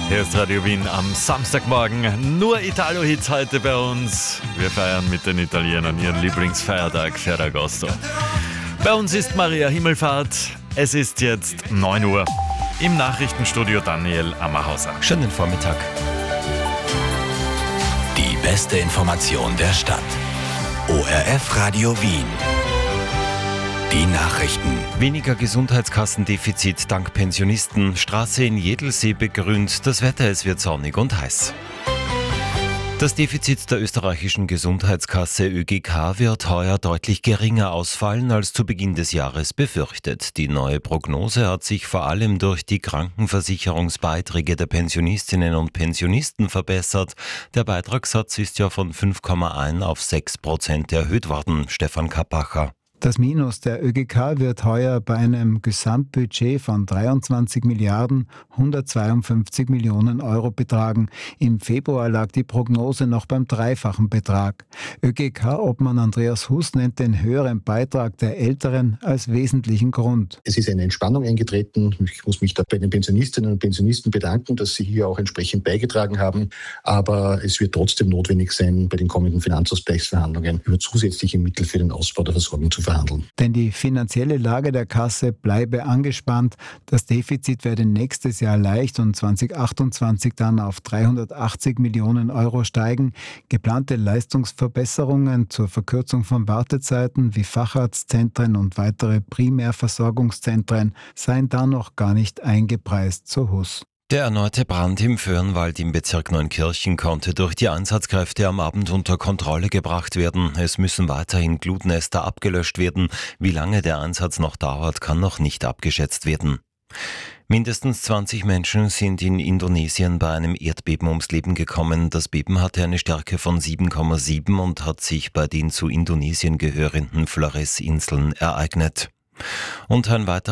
Hier ist Radio Wien am Samstagmorgen. Nur Italo-Hits heute bei uns. Wir feiern mit den Italienern ihren Lieblingsfeiertag, Ferragosto. Bei uns ist Maria Himmelfahrt. Es ist jetzt 9 Uhr. Im Nachrichtenstudio Daniel Ammerhauser. Schönen Vormittag. Die beste Information der Stadt. ORF Radio Wien. Die Nachrichten. Weniger Gesundheitskassendefizit dank Pensionisten. Straße in Jedelsee begrünt. Das Wetter, es wird sonnig und heiß. Das Defizit der österreichischen Gesundheitskasse ÖGK wird heuer deutlich geringer ausfallen als zu Beginn des Jahres befürchtet. Die neue Prognose hat sich vor allem durch die Krankenversicherungsbeiträge der Pensionistinnen und Pensionisten verbessert. Der Beitragssatz ist ja von 5,1 auf 6% erhöht worden. Stefan Kappacher. Das Minus der ÖGK wird heuer bei einem Gesamtbudget von 23 Milliarden 152 Millionen Euro betragen. Im Februar lag die Prognose noch beim dreifachen Betrag. ÖGK-Obmann Andreas Huss nennt den höheren Beitrag der Älteren als wesentlichen Grund. Es ist eine Entspannung eingetreten. Ich muss mich da bei den Pensionistinnen und Pensionisten bedanken, dass sie hier auch entsprechend beigetragen haben. Aber es wird trotzdem notwendig sein, bei den kommenden Finanzausgleichsverhandlungen über zusätzliche Mittel für den Ausbau der Versorgung zu verhandeln. Denn die finanzielle Lage der Kasse bleibe angespannt. Das Defizit werde nächstes Jahr leicht und 2028 dann auf 380 Millionen Euro steigen. Geplante Leistungsverbesserungen zur Verkürzung von Wartezeiten wie Facharztzentren und weitere Primärversorgungszentren seien da noch gar nicht eingepreist, so Huss. Der erneute Brand im Föhrenwald im Bezirk Neunkirchen konnte durch die Einsatzkräfte am Abend unter Kontrolle gebracht werden. Es müssen weiterhin Glutnester abgelöscht werden. Wie lange der Einsatz noch dauert, kann noch nicht abgeschätzt werden. Mindestens 20 Menschen sind in Indonesien bei einem Erdbeben ums Leben gekommen. Das Beben hatte eine Stärke von 7,7 und hat sich bei den zu Indonesien gehörenden Flores-Inseln ereignet. Und ein weiterer